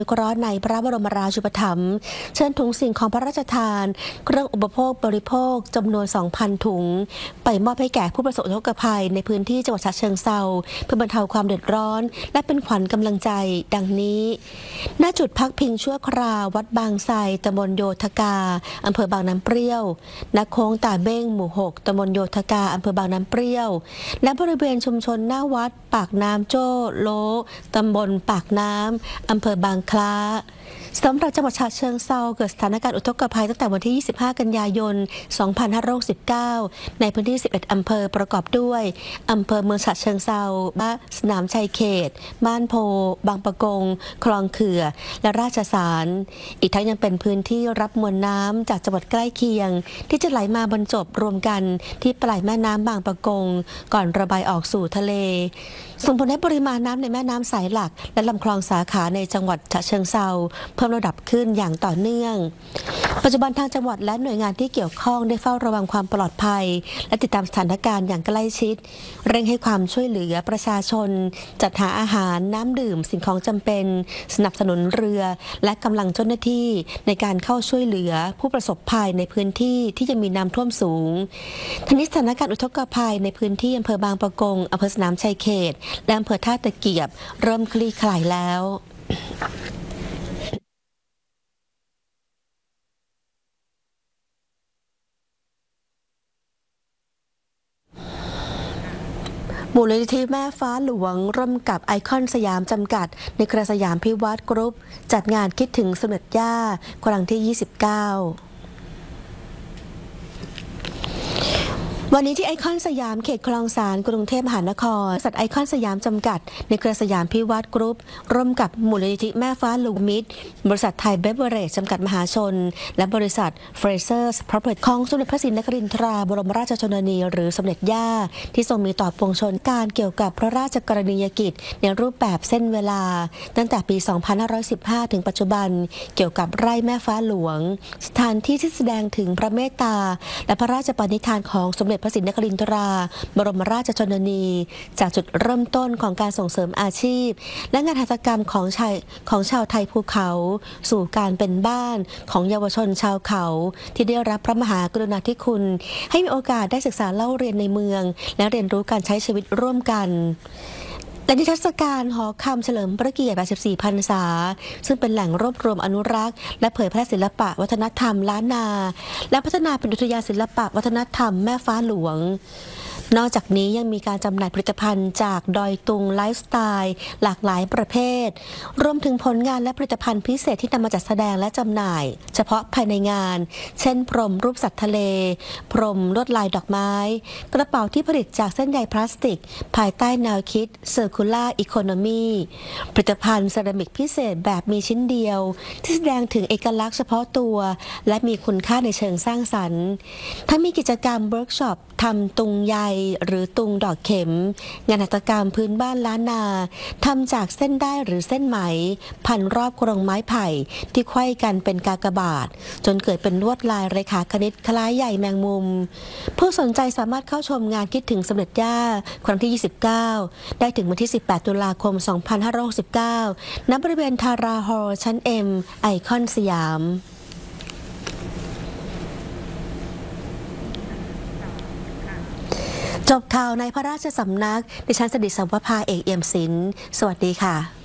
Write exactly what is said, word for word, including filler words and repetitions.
กร้อนในพระบรมราชูปถัมภ์เชิญถุงสิ่งของพระราชทานเครื่องอุปโภคบริโภคจำนวน สองพัน ถุงไปมอบให้แก่ผู้ประสบอุทกภัยในพื้นที่จังหวัดฉะเชิงเทราเพื่อบรรเทาความเดือดร้อนและเป็นขวัญกำลังใจดังนี้ณจุดพักพิงชั่วคราววัดบางไทรตำบลโยธกาอำเภอบางน้ำเปรี้ยวณโค้งตาเบ้งหมู่หกตำบลโยธกาอำเภอบางน้ำเปรี้ยวและบริเวณชุมชนหน้าวัดปากน้ำโจ้โลตำบลปากน้ำอำเภอบางคล้าสำหรับจังหวัดฉะเชิงเทราเกิดสถานการณ์อุทกภัยตั้งแต่วันที่ ยี่สิบห้า กันยายน สองพันห้าร้อยหกสิบเก้า ในพื้นที่ สิบเอ็ด อำเภอประกอบด้วยอำเภอเมืองฉะเชิงเทราบ้านสนามชัยเขตบ้านโพบางปะกงคลองเขื่อและราชสารอีกทั้งยังเป็นพื้นที่รับมวลน้ำจากจังหวัดใกล้เคียงที่จะไหลมาบรรจบรวมกันที่ปลายแม่น้ำบางปะกงก่อนระบายออกสู่ทะเลส่งผลให้ปริมาณน้ำในแม่น้ำสายหลักและลำคลองสาขาในจังหวัดฉะเชิงเทราเพิ่มระดับขึ้นอย่างต่อเนื่องปัจจุบันทางจังหวัดและหน่วยงานที่เกี่ยวข้องได้เฝ้าระวังความปลอดภัยและติดตามสถานการณ์อย่างใกล้ชิดเร่งให้ความช่วยเหลือประชาชนจัดหาอาหารน้ำดื่มสิ่งของจำเป็นสนับสนุนเรือและกำลังเจ้าหน้าที่ในการเข้าช่วยเหลือผู้ประสบภัยในพื้นที่ที่ยังมีน้ำท่วมสูงทั้งนี้สถานการณ์อุทกภัยในพื้นที่อำเภอบางปะกงอำเภอสนามชัยเขตและอำเภอท่าตะเกียบเริ่มคลี่คลายแล้วมูลนิธิแม่ฟ้าหลวงร่วมกับไอคอนสยามจำกัดในเครือสยามพิวัตรกรุ๊ปจัดงานคิดถึงสมเด็จย่าครั้งที่ ยี่สิบเก้าวันนี้ที่ไอคอนสยามเขตคลองสานกรุงเทพมหานครบริษัทไอคอนสยามจำกัดในเครือสยามพิวัตรกรุ๊ปร่วมกับมูลนิธิแม่ฟ้าหลวงมิตรบริษัทไทยเบเวอเรจจำกัดมหาชนและบริษัทเฟรเซอร์สพรอพเพอร์ตี้ของสมเด็จพระศรีนครินทราบรมราชชนนีหรือสมเด็จย่าที่ทรงมีต่อปวงชนการเกี่ยวกับพระราชกรณียกิจในรูปแบบเส้นเวลาตั้งแต่ปี สองพันห้าร้อยสิบห้า ถึงปัจจุบันเกี่ยวกับไร่แม่ฟ้าหลวงสถานที่ที่แสดงถึงพระเมตตาและพระราชปณิธานของสมเด็จพระศรีนครินทราบรมราชชนนีจากจุดเริ่มต้นของการส่งเสริมอาชีพและงานหัตถกรรมของชายของชาวไทยภูเขาสู่การเป็นบ้านของเยาวชนชาวเขาที่ได้รับพระมหากรุณาธิคุณให้มีโอกาสได้ศึกษาเล่าเรียนในเมืองและเรียนรู้การใช้ชีวิตร่วมกันและนิทรรศการหอคำเฉลิมพระเกียรติ แปดสิบสี่ พรรษาซึ่งเป็นแหล่งรวบรวมอนุรักษ์และเผยแพร่ศิลปะวัฒนธรรมล้านนาและพัฒนาเป็นอุทยานศิลปะวัฒนธรรมแม่ฟ้าหลวงนอกจากนี้ยังมีการจำหน่ายผลิตภัณฑ์จากดอยตุงไลฟ์สไตล์หลากหลายประเภทรวมถึงผลงานและผลิตภัณฑ์พิเศษที่นำมาจัดแสดงและจำหน่ายเฉพาะภายในงานเช่นพรมรูปสัตว์ทะเลพรมลวดลายดอกไม้กระเป๋าที่ผลิตจากเส้นใยพลาสติกภายใต้แนวคิด Circular Economy ผลิตภัณฑ์เซรามิกพิเศษแบบมีชิ้นเดียวที่แสดงถึงเอกลักษณ์เฉพาะตัวและมีคุณค่าในเชิงสร้างสรรค์ทั้งมีกิจกรรมเวิร์กช็อปทำตุงใยหรือตุงดอกเข็มงานหัตถกรรมพื้นบ้านล้านนาทำจากเส้นได้หรือเส้นไหมพันรอบกรงไม้ไผ่ที่ไขว้กันเป็นกากบาทจนเกิดเป็นลวดลายเรขาคณิตคล้ายใยแมงมุมผู้สนใจสามารถเข้าชมงานคิดถึงสมเด็จย่าครั้งที่ ยี่สิบเก้าได้ถึงวันที่ สิบแปด ตุลาคม สองพันห้าร้อยหกสิบเก้า ณ บริเวณทาราฮอลล์ชั้น เอ็ม ไอคอนสยามจบข่าวในพระราชสำนักดิฉันสดิษฐ์ สัมวภาเอกเอี่ยมศิลป์สวัสดีค่ะ